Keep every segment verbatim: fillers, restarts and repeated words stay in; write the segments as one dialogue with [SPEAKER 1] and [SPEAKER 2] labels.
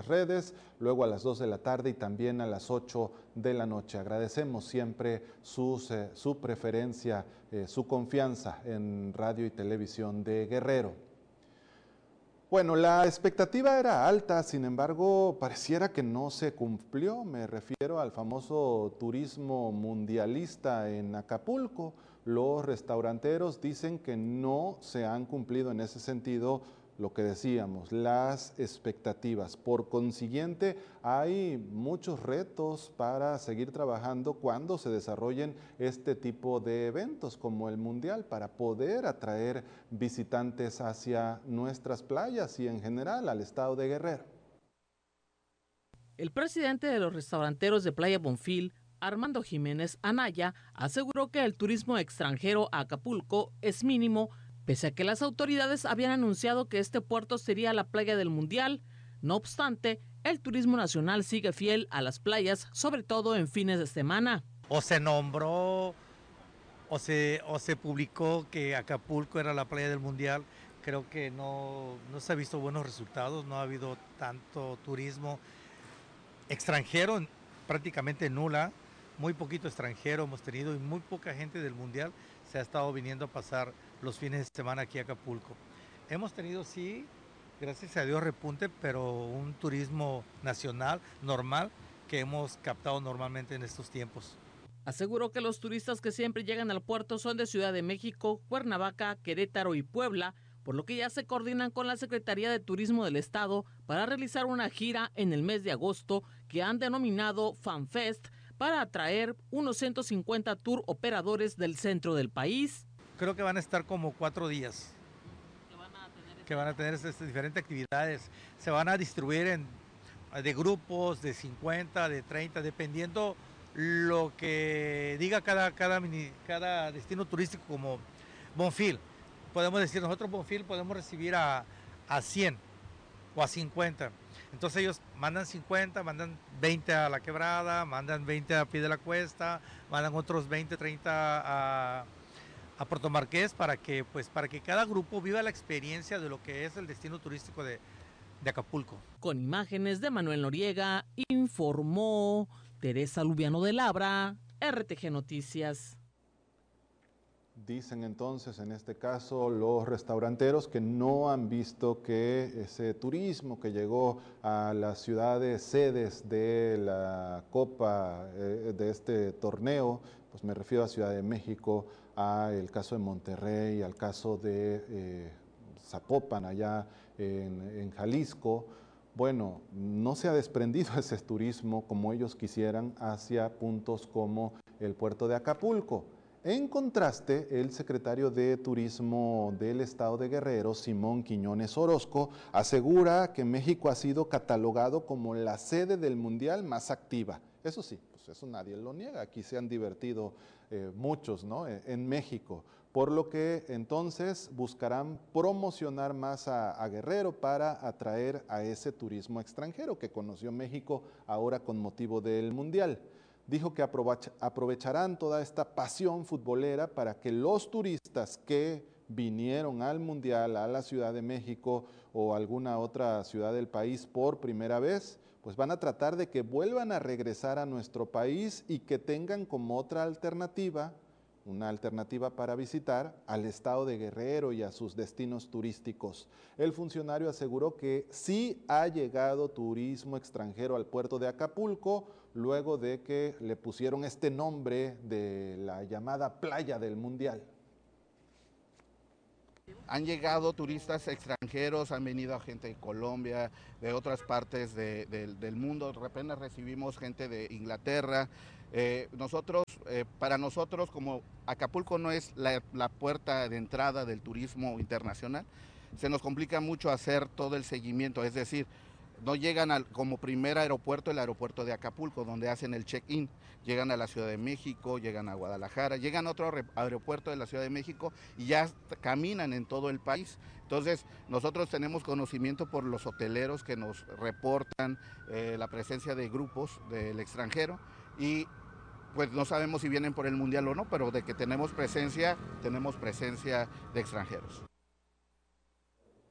[SPEAKER 1] redes, luego a las dos de la tarde y también a las ocho de la noche. Agradecemos siempre sus, eh, su preferencia, eh, su confianza en Radio y Televisión de Guerrero. Bueno, la expectativa era alta, sin embargo, pareciera que no se cumplió. Me refiero al famoso turismo mundialista en Acapulco. Los restauranteros dicen que no se han cumplido en ese sentido lo que decíamos, las expectativas. Por consiguiente, hay muchos retos para seguir trabajando cuando se desarrollen este tipo de eventos como el Mundial, para poder atraer visitantes hacia nuestras playas y en general al estado de Guerrero.
[SPEAKER 2] El presidente de los restauranteros de Playa Bonfil, Armando Jiménez Anaya, aseguró que el turismo extranjero a Acapulco es mínimo, pese a que las autoridades habían anunciado que este puerto sería la playa del Mundial. No obstante, el turismo nacional sigue fiel a las playas, sobre todo en fines de semana.
[SPEAKER 3] O se nombró o se, o se publicó que Acapulco era la playa del Mundial. Creo que no, no se ha visto buenos resultados, no ha habido tanto turismo extranjero, prácticamente nula, muy poquito extranjero hemos tenido y muy poca gente del Mundial se ha estado viniendo a pasar los fines de semana aquí a Acapulco. Hemos tenido, sí, gracias a Dios, repunte, pero un turismo nacional normal que hemos captado normalmente en estos tiempos.
[SPEAKER 2] Aseguró que los turistas que siempre llegan al puerto son de Ciudad de México, Cuernavaca, Querétaro y Puebla, por lo que ya se coordinan con la Secretaría de Turismo del Estado para realizar una gira en el mes de agosto que han denominado FanFest para atraer unos ciento cincuenta tour operadores del centro del país.
[SPEAKER 3] Creo que van a estar como cuatro días, que van a tener, que van a tener estas diferentes actividades. Se van a distribuir en, de grupos de cincuenta, de treinta, dependiendo lo que diga cada, cada, mini, cada destino turístico, como Bonfil. Podemos decir, nosotros Bonfil podemos recibir a, a cien o a cincuenta. Entonces ellos mandan cincuenta, mandan veinte a La Quebrada, mandan veinte a Pie de la Cuesta, mandan otros veinte, treinta a, a Puerto Marqués, para que, pues, para que cada grupo viva la experiencia de lo que es el destino turístico de, de Acapulco.
[SPEAKER 2] Con imágenes de Manuel Noriega, informó Teresa Lubiano de Labra, R T G Noticias.
[SPEAKER 1] Dicen entonces, en este caso, los restauranteros que no han visto que ese turismo que llegó a las ciudades sedes de la Copa, eh, de este torneo, pues me refiero a Ciudad de México, al caso de Monterrey, al caso de eh, Zapopan, allá en, en Jalisco. Bueno, no se ha desprendido ese turismo como ellos quisieran hacia puntos como el puerto de Acapulco. En contraste, el secretario de Turismo del Estado de Guerrero, Simón Quiñones Orozco, asegura que México ha sido catalogado como la sede del Mundial más activa. Eso sí, pues eso nadie lo niega, aquí se han divertido eh, muchos, ¿no?, en México, por lo que entonces buscarán promocionar más a, a Guerrero para atraer a ese turismo extranjero que conoció México ahora con motivo del Mundial. Dijo que aprovecharán toda esta pasión futbolera para que los turistas que vinieron al Mundial, a la Ciudad de México o alguna otra ciudad del país por primera vez, pues van a tratar de que vuelvan a regresar a nuestro país y que tengan como otra alternativa, una alternativa para visitar al estado de Guerrero y a sus destinos turísticos. El funcionario aseguró que sí ha llegado turismo extranjero al puerto de Acapulco, luego de que le pusieron este nombre de la llamada Playa del Mundial.
[SPEAKER 4] Han llegado turistas extranjeros, han venido gente de Colombia, de otras partes de, de, del mundo. De repente recibimos gente de Inglaterra. Eh, nosotros, eh, para nosotros, como Acapulco no es la, la puerta de entrada del turismo internacional, se nos complica mucho hacer todo el seguimiento, es decir, no llegan al, como primer aeropuerto el aeropuerto de Acapulco, donde hacen el check-in, llegan a la Ciudad de México, llegan a Guadalajara, llegan a otro aeropuerto de la Ciudad de México y ya caminan en todo el país. Entonces nosotros tenemos conocimiento por los hoteleros que nos reportan eh, la presencia de grupos del extranjero y pues no sabemos si vienen por el Mundial o no, pero de que tenemos presencia, tenemos presencia de extranjeros.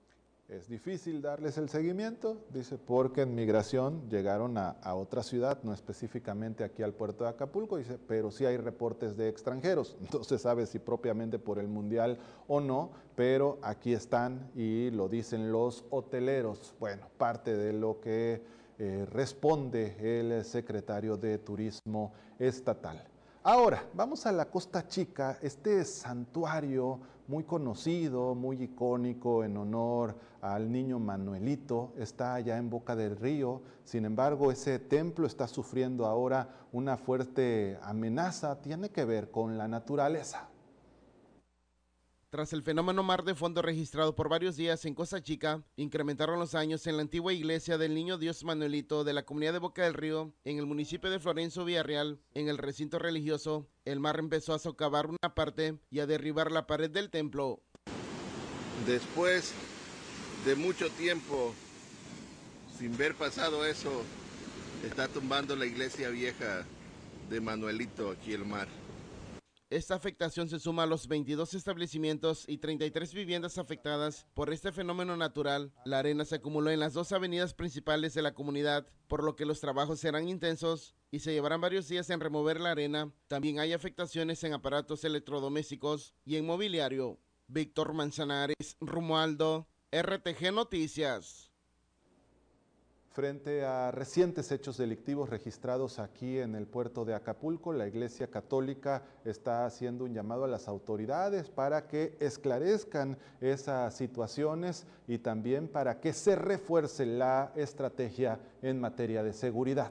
[SPEAKER 1] Es difícil darles el seguimiento, dice, porque en migración llegaron a, a otra ciudad, no específicamente aquí al puerto de Acapulco, dice, pero sí hay reportes de extranjeros. No se sabe si propiamente por el Mundial o no, pero aquí están y lo dicen los hoteleros. Bueno, parte de lo que eh, responde el secretario de Turismo Estatal. Ahora, vamos a la Costa Chica, este santuario muy conocido, muy icónico en honor al niño Manuelito, está allá en Boca del Río. Sin embargo, ese templo está sufriendo ahora una fuerte amenaza, tiene que ver con la naturaleza.
[SPEAKER 5] Tras el fenómeno mar de fondo registrado por varios días en Costa Chica, incrementaron los daños en la antigua iglesia del Niño Dios Manuelito de la comunidad de Boca del Río, en el municipio de Florencio Villarreal. En el recinto religioso, el mar empezó a socavar una parte y a derribar la pared del templo.
[SPEAKER 6] Después de mucho tiempo sin ver pasado eso, está tumbando la iglesia vieja de Manuelito aquí el mar.
[SPEAKER 5] Esta afectación se suma a los veintidós establecimientos y treinta y tres viviendas afectadas por este fenómeno natural. La arena se acumuló en las dos avenidas principales de la comunidad, por lo que los trabajos serán intensos y se llevarán varios días en remover la arena. También hay afectaciones en aparatos electrodomésticos y en mobiliario. Víctor Manzanares, Romualdo, R T G Noticias.
[SPEAKER 1] Frente a recientes hechos delictivos registrados aquí en el puerto de Acapulco, la Iglesia Católica está haciendo un llamado a las autoridades para que esclarezcan esas situaciones y también para que se refuerce la estrategia en materia de seguridad.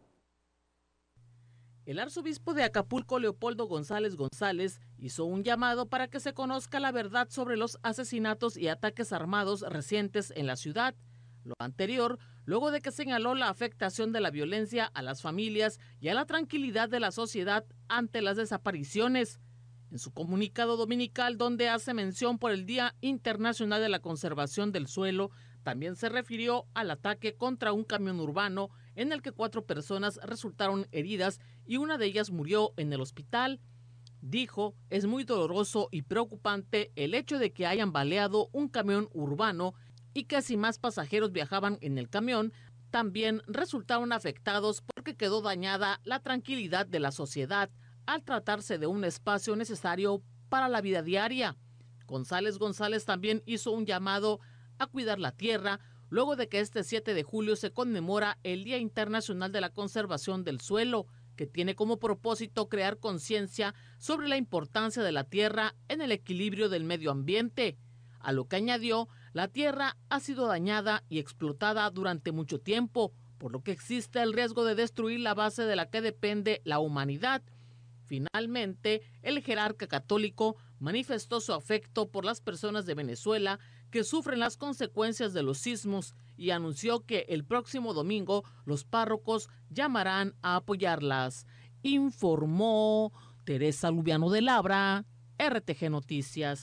[SPEAKER 2] El arzobispo de Acapulco, Leopoldo González González, hizo un llamado para que se conozca la verdad sobre los asesinatos y ataques armados recientes en la ciudad. Lo anterior, luego de que señaló la afectación de la violencia a las familias y a la tranquilidad de la sociedad ante las desapariciones. En su comunicado dominical, donde hace mención por el Día Internacional de la Conservación del Suelo, también se refirió al ataque contra un camión urbano en el que cuatro personas resultaron heridas y una de ellas murió en el hospital. Dijo, es muy doloroso y preocupante el hecho de que hayan baleado un camión urbano y que si más pasajeros viajaban en el camión, también resultaron afectados porque quedó dañada la tranquilidad de la sociedad al tratarse de un espacio necesario para la vida diaria. González González también hizo un llamado a cuidar la tierra, luego de que este siete de julio se conmemora el Día Internacional de la Conservación del Suelo, que tiene como propósito crear conciencia sobre la importancia de la tierra en el equilibrio del medio ambiente. A lo que añadió, la tierra ha sido dañada y explotada durante mucho tiempo, por lo que existe el riesgo de destruir la base de la que depende la humanidad. Finalmente, el jerarca católico manifestó su afecto por las personas de Venezuela que sufren las consecuencias de los sismos y anunció que el próximo domingo los párrocos llamarán a apoyarlas. Informó Teresa Lubiano de Labra, R T G Noticias.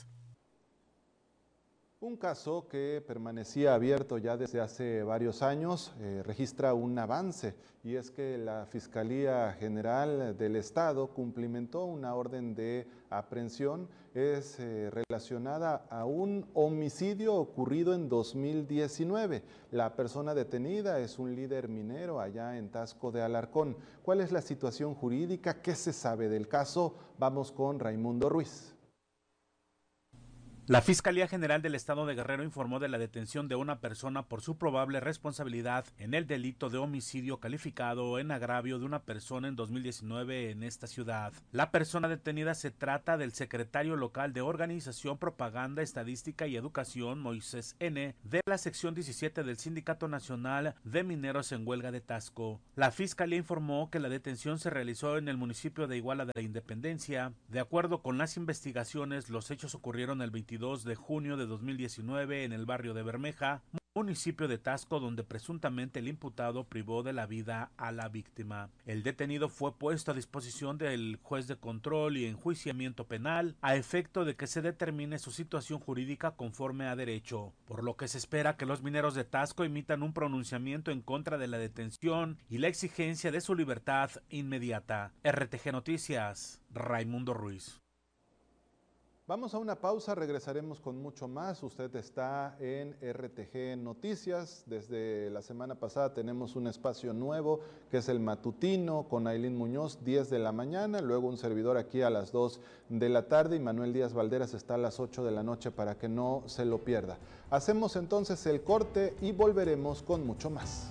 [SPEAKER 1] Un caso que permanecía abierto ya desde hace varios años eh, registra un avance, y es que la Fiscalía General del Estado cumplimentó una orden de aprehensión. Es eh, relacionada a un homicidio ocurrido en dos mil diecinueve. La persona detenida es un líder minero allá en Taxco de Alarcón. ¿Cuál es la situación jurídica? ¿Qué se sabe del caso? Vamos con Raimundo Ruiz.
[SPEAKER 7] La Fiscalía General del Estado de Guerrero informó de la detención de una persona por su probable responsabilidad en el delito de homicidio calificado en agravio de una persona en dos mil diecinueve en esta ciudad. La persona detenida se trata del secretario local de Organización, Propaganda, Estadística y Educación, Moisés N., de la sección diecisiete del Sindicato Nacional de Mineros en Huelga de Taxco. La Fiscalía informó que la detención se realizó en el municipio de Iguala de la Independencia. De acuerdo con las investigaciones, los hechos ocurrieron el veintidós de junio de dos mil diecinueve en el barrio de Bermeja, municipio de Taxco, donde presuntamente el imputado privó de la vida a la víctima. El detenido fue puesto a disposición del juez de control y enjuiciamiento penal a efecto de que se determine su situación jurídica conforme a derecho, por lo que se espera que los mineros de Taxco emitan un pronunciamiento en contra de la detención y la exigencia de su libertad inmediata. R T G Noticias, Raimundo Ruiz.
[SPEAKER 1] Vamos a una pausa, regresaremos con mucho más. Usted está en R T G Noticias. Desde la semana pasada tenemos un espacio nuevo que es el matutino con Ailín Muñoz, diez de la mañana. Luego un servidor aquí a las dos de la tarde y Manuel Díaz Valderas está a las ocho de la noche para que no se lo pierda. Hacemos entonces el corte y volveremos con mucho más.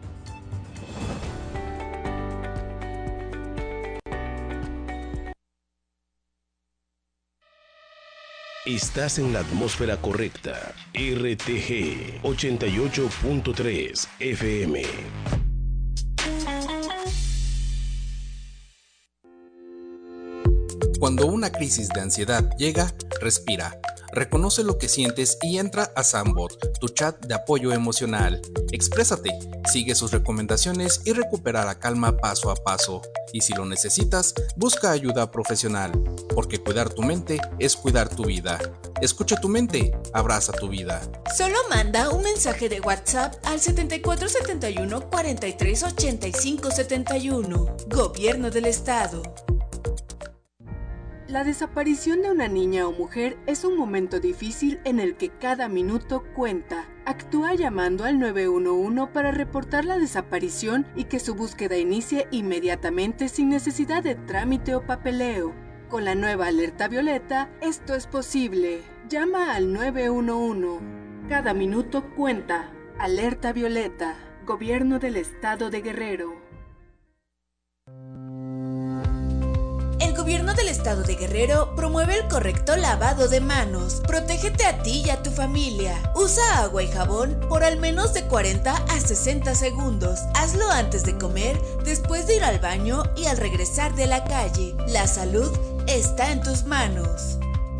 [SPEAKER 8] Estás en la atmósfera correcta. R T G ochenta y ocho punto tres F M.
[SPEAKER 9] Cuando una crisis de ansiedad llega, respira. Reconoce lo que sientes y entra a Sambot, tu chat de apoyo emocional. Exprésate, sigue sus recomendaciones y recupera la calma paso a paso. Y si lo necesitas, busca ayuda profesional, porque cuidar tu mente es cuidar tu vida. Escucha tu mente, abraza tu vida.
[SPEAKER 10] Solo manda un mensaje de WhatsApp al setenta y cuatro setenta y uno cuarenta y tres ochenta y cinco setenta y uno. Gobierno del Estado.
[SPEAKER 11] La desaparición de una niña o mujer es un momento difícil en el que cada minuto cuenta. Actúa llamando al nueve uno uno para reportar la desaparición y que su búsqueda inicie inmediatamente sin necesidad de trámite o papeleo. Con la nueva alerta violeta, esto es posible. Llama al nueve uno uno. Cada minuto cuenta. Alerta violeta. Gobierno del Estado de Guerrero.
[SPEAKER 10] El Gobierno del Estado de Guerrero promueve el correcto lavado de manos. Protégete a ti y a tu familia. Usa agua y jabón por al menos de cuarenta a sesenta segundos. Hazlo antes de comer, después de ir al baño y al regresar de la calle. La salud está en tus manos.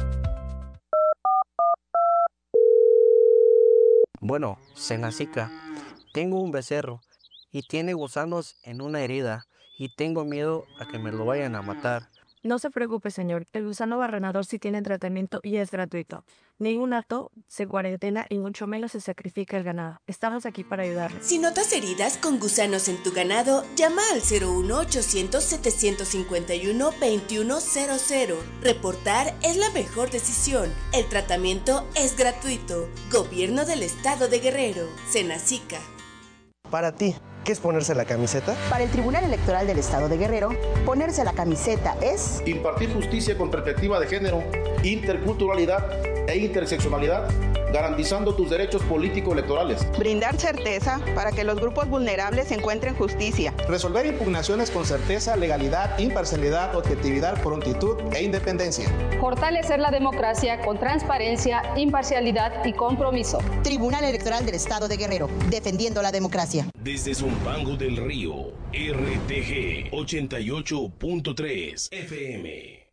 [SPEAKER 12] Bueno, Senacica, tengo un becerro y tiene gusanos en una herida y tengo miedo a que me lo vayan a matar.
[SPEAKER 13] No se preocupe, señor. El gusano barrenador sí tiene tratamiento y es gratuito. Ningún acto se cuarentena y mucho menos se sacrifica el ganado. Estamos aquí para ayudarle.
[SPEAKER 10] Si notas heridas con gusanos en tu ganado, llama al cero uno ochocientos setecientos cincuenta y uno veintiuno cero cero. Reportar es la mejor decisión. El tratamiento es gratuito. Gobierno del Estado de Guerrero. Senacica.
[SPEAKER 14] Para ti, ¿qué es ponerse la camiseta?
[SPEAKER 15] Para el Tribunal Electoral del Estado de Guerrero, ponerse la camiseta es
[SPEAKER 16] impartir justicia con perspectiva de género, interculturalidad e interseccionalidad, garantizando tus derechos político-electorales.
[SPEAKER 17] Brindar certeza para que los grupos vulnerables encuentren justicia.
[SPEAKER 18] Resolver impugnaciones con certeza, legalidad, imparcialidad, objetividad, prontitud e independencia.
[SPEAKER 19] Fortalecer la democracia con transparencia, imparcialidad y compromiso.
[SPEAKER 15] Tribunal Electoral del Estado de Guerrero, defendiendo la democracia.
[SPEAKER 8] Desde Zumpango del Río, R T G ochenta y ocho punto tres F M.